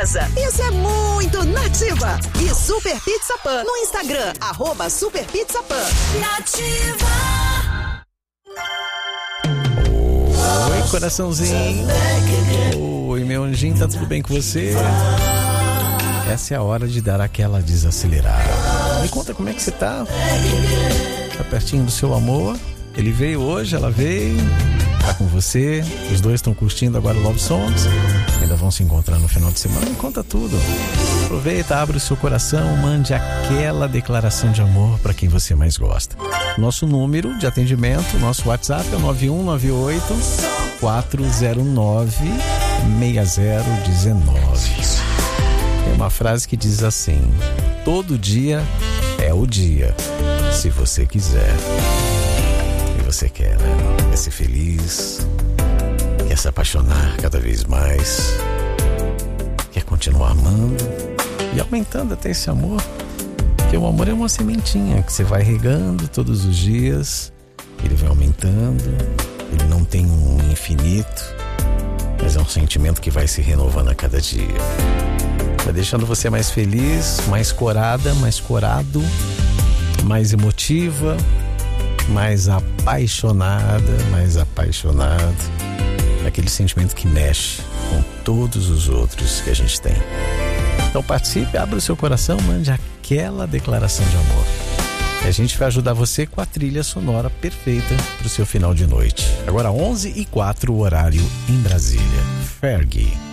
casa. Isso é muito Nativa. E Super Pizza Pan no Instagram, @superpizzapan. Nativa. Oi, coraçãozinho. Oi, meu anjinho, tá tudo bem com você? Essa é a hora de dar aquela desacelerada. Me conta como é que você tá. Tá pertinho do seu amor? Ele veio hoje, ela veio, tá com você. Os dois estão curtindo agora o Love Songs. Ainda vão se encontrar no final de semana. Me conta tudo. Aproveita, abre o seu coração, mande aquela declaração de amor para quem você mais gosta. Nosso número de atendimento, nosso WhatsApp é o 9198-409-6019. Tem uma frase que diz assim: todo dia é o dia, se você quiser. E você quer, né? Quer ser feliz, quer se apaixonar cada vez mais, quer continuar amando e aumentando até esse amor. Porque o amor é uma sementinha que você vai regando todos os dias, ele vai aumentando, ele não tem um infinito, mas é um sentimento que vai se renovando a cada dia. Vai deixando você mais feliz, mais corada, mais corado, mais emotiva, mais apaixonada, mais apaixonado. É aquele sentimento que mexe com todos os outros que a gente tem. Então participe, abra o seu coração, mande aquela declaração de amor. E a gente vai ajudar você com a trilha sonora perfeita para o seu final de noite. Agora 11h04, horário em Brasília. Fergie.